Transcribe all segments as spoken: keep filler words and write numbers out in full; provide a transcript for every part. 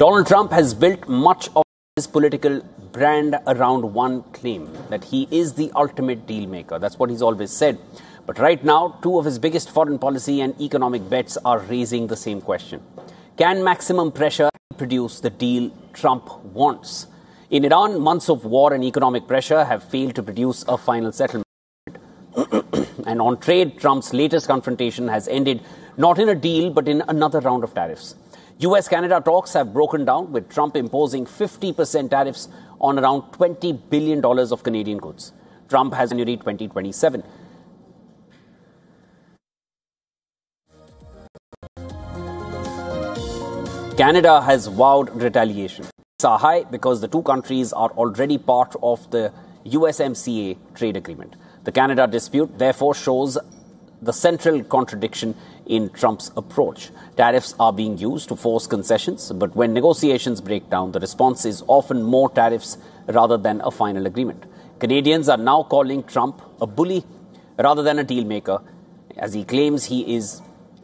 Donald Trump has built much of his political brand around one claim, that he is the ultimate deal maker. That's what he's always said. But right now, two of his biggest foreign policy and economic bets are raising the same question. Can maximum pressure produce the deal Trump wants? In Iran, months of war and economic pressure have failed to produce a final settlement. And on trade, Trump's latest confrontation has ended not in a deal, but in another round of tariffs. U S Canada talks have broken down, with Trump imposing fifty percent tariffs on around twenty billion dollars of Canadian goods. Trump has January twenty twenty-seven. Canada has vowed retaliation. It's a high because the two countries are already part of the U S M C A trade agreement. The Canada dispute therefore shows the central contradiction in Trump's approach. Tariffs are being used to force concessions, but when negotiations break down, the response is often more tariffs rather than a final agreement. Canadians are now calling Trump a bully rather than a deal maker, as he claims he is.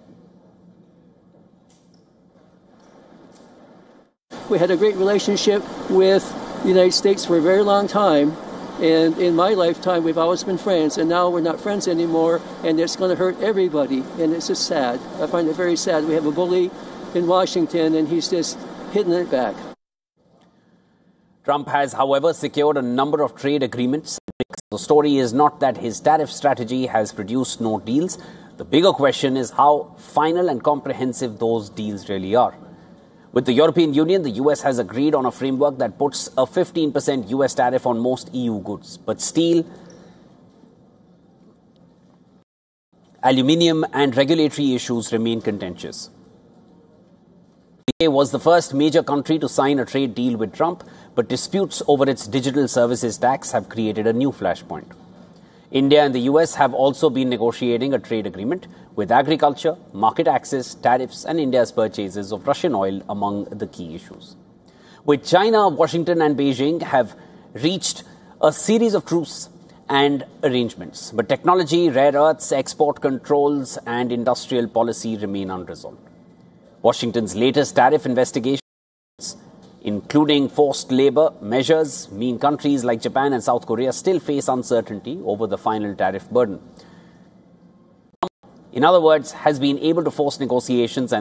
We had a great relationship with the United States for a very long time. And in my lifetime, we've always been friends, and now we're not friends anymore, and it's going to hurt everybody, and it's just sad. I find it very sad. We have a bully in Washington, and he's just hitting it back. Trump has, however, secured a number of trade agreements. The story is not that his tariff strategy has produced no deals. The bigger question is how final and comprehensive those deals really are. With the European Union, the U S has agreed on a framework that puts a fifteen percent U S tariff on most E U goods. But steel, aluminium and regulatory issues remain contentious. The U K was the first major country to sign a trade deal with Trump, but disputes over its digital services tax have created a new flashpoint. India and the U S have also been negotiating a trade agreement with agriculture, market access, tariffs and India's purchases of Russian oil among the key issues. With China, Washington and Beijing have reached a series of truce and arrangements, but technology, rare earths, export controls and industrial policy remain unresolved. Washington's latest tariff investigations, including forced labor measures, mean countries like Japan and South Korea still face uncertainty over the final tariff burden. In other words, has been able to force negotiations and